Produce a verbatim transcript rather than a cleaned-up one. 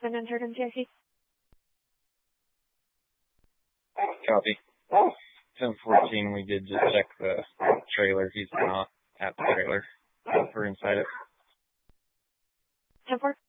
been entered in T I C. Copy. ten fourteen, we did just check the trailer. He's not at the trailer. We're inside it. ten four.